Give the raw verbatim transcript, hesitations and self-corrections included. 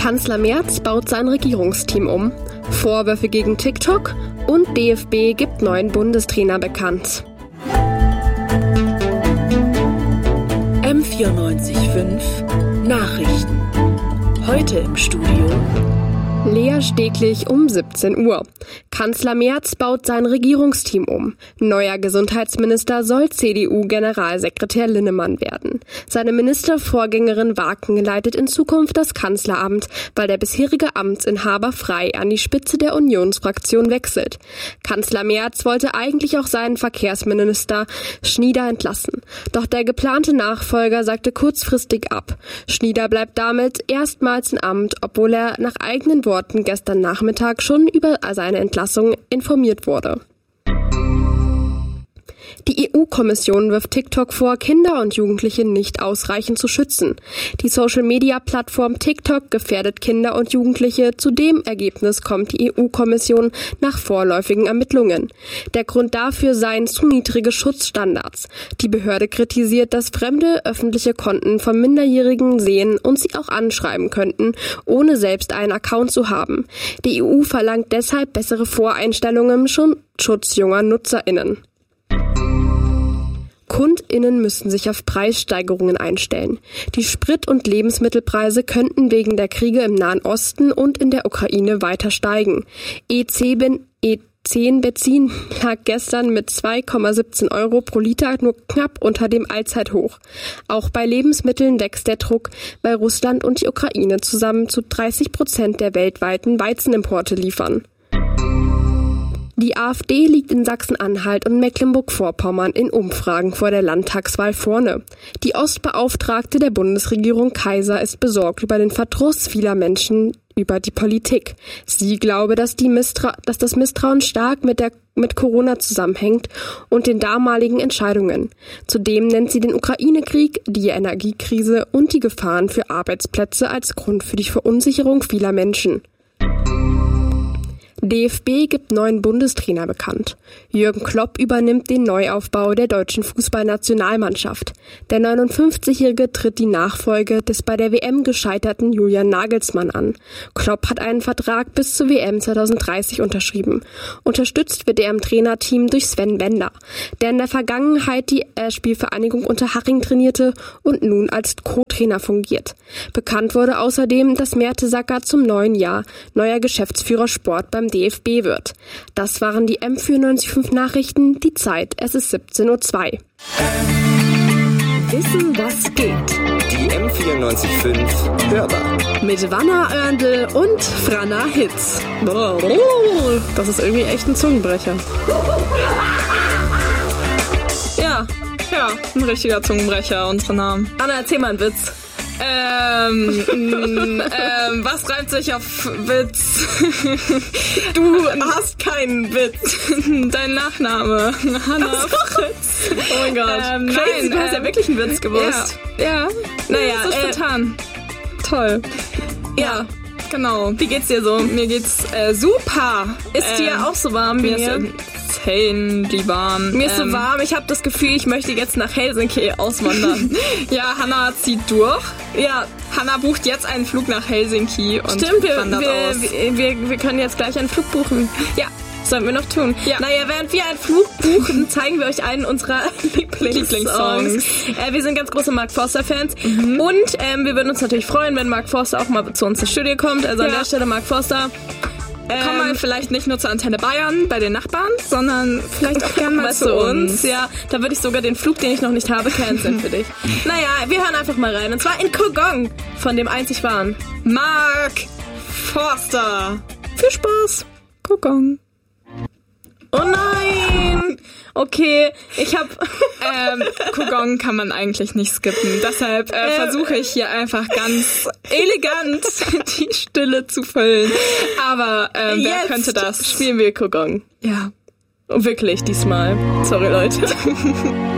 Kanzler Merz baut sein Regierungsteam um. Vorwürfe gegen TikTok und D F B gibt neuen Bundestrainer bekannt. M vierundneunzig Komma fünf Nachrichten. Heute im Studio Lea Steglich um siebzehn Uhr. Kanzler Merz baut sein Regierungsteam um. Neuer Gesundheitsminister soll C D U-Generalsekretär Linnemann werden. Seine Ministervorgängerin Waken leitet in Zukunft das Kanzleramt, weil der bisherige Amtsinhaber Frey an die Spitze der Unionsfraktion wechselt. Kanzler Merz wollte eigentlich auch seinen Verkehrsminister Schnieder entlassen. Doch der geplante Nachfolger sagte kurzfristig ab. Schnieder bleibt damit erstmals im Amt, obwohl er nach eigenen Worten gestern Nachmittag schon über seine Entlassung informiert wurde. Die E U-Kommission wirft TikTok vor, Kinder und Jugendliche nicht ausreichend zu schützen. Die Social-Media-Plattform TikTok gefährdet Kinder und Jugendliche. Zu dem Ergebnis kommt die E U-Kommission nach vorläufigen Ermittlungen. Der Grund dafür seien zu niedrige Schutzstandards. Die Behörde kritisiert, dass Fremde öffentliche Konten von Minderjährigen sehen und sie auch anschreiben könnten, ohne selbst einen Account zu haben. Die E U verlangt deshalb bessere Voreinstellungen zum Schutz junger NutzerInnen. KundInnen müssen sich auf Preissteigerungen einstellen. Die Sprit- und Lebensmittelpreise könnten wegen der Kriege im Nahen Osten und in der Ukraine weiter steigen. E zehn Benzin lag gestern mit zwei Komma siebzehn Euro pro Liter nur knapp unter dem Allzeithoch. Auch bei Lebensmitteln wächst der Druck, weil Russland und die Ukraine zusammen zu dreißig Prozent der weltweiten Weizenimporte liefern. Die AfD liegt in Sachsen-Anhalt und Mecklenburg-Vorpommern in Umfragen vor der Landtagswahl vorne. Die Ostbeauftragte der Bundesregierung Kaiser ist besorgt über den Verdruss vieler Menschen über die Politik. Sie glaube, dass, die Mistra- dass das Misstrauen stark mit, der, mit Corona zusammenhängt und den damaligen Entscheidungen. Zudem nennt sie den Ukraine-Krieg, die Energiekrise und die Gefahren für Arbeitsplätze als Grund für die Verunsicherung vieler Menschen. D F B gibt neuen Bundestrainer bekannt. Jürgen Klopp übernimmt den Neuaufbau der deutschen Fußballnationalmannschaft. Der neunundfünfzigjährige tritt die Nachfolge des bei der W M gescheiterten Julian Nagelsmann an. Klopp hat einen Vertrag bis zur W M zwanzig dreißig unterschrieben. Unterstützt wird er im Trainerteam durch Sven Bender, der in der Vergangenheit die äh, Spielvereinigung Unterhaching trainierte und nun als Co-Trainer fungiert. Bekannt wurde außerdem, dass Mertesacker zum neuen Jahr neuer Geschäftsführer Sport beim D F B wird. Das waren die M vierundneunzig Komma fünf Nachrichten. Die Zeit, es ist siebzehn Uhr zwei. Wissen, was geht. Die M vierundneunzig Komma fünf Hörbar. Mit Wanna Oerndl und Franna Hitz. Das ist irgendwie echt ein Zungenbrecher. Ja, ja, ein richtiger Zungenbrecher, unsere Namen. Anna, erzähl mal einen Witz. Ähm, m, ähm, was reimt sich auf Witz? Du hast keinen Witz. Dein Nachname. Hanna Fritz. Oh mein Gott. Ähm, Crazy, nein, du hast ja ähm, wirklich einen Witz gewusst. Ja, ja. Naja, so äh, spontan. Toll. Ja, ja, genau. Wie geht's dir so? Mir geht's äh, super. Ist ähm, dir auch so warm wie mir? mir? Insane warm. Mir ist ähm, so warm, ich habe das Gefühl, ich möchte jetzt nach Helsinki auswandern. Ja, Hanna zieht durch. Ja, Hanna bucht jetzt einen Flug nach Helsinki und stimmt, wir, wandert wir, aus. Wir, wir, wir können jetzt gleich einen Flug buchen. Ja. Sollen wir noch tun? Ja. Naja, während wir einen Flug buchen, zeigen wir euch einen unserer Lieblingssongs. Lieblingssongs. Äh, wir sind ganz große Mark Forster-Fans. Mhm. Und ähm, wir würden uns natürlich freuen, wenn Mark Forster auch mal zu uns ins Studio kommt. Also ja. an der Stelle Mark Forster. Ähm, Komm mal vielleicht nicht nur zur Antenne Bayern bei den Nachbarn, sondern vielleicht auch gerne mal zu uns. uns. Ja, da würde ich sogar den Flug, den ich noch nicht habe, canceln für dich. Naja, wir hören einfach mal rein. Und zwar in Kogong von dem einzig wahren Mark Forster. Viel Spaß. Kogong. Oh nein! Okay, ich hab... ähm, Kogong kann man eigentlich nicht skippen. Deshalb äh, äh, versuche ich hier einfach ganz elegant die Stille zu füllen. Aber äh, wer jetzt könnte das? Spielen wir Kogong. Ja. Wirklich, diesmal. Sorry, Leute.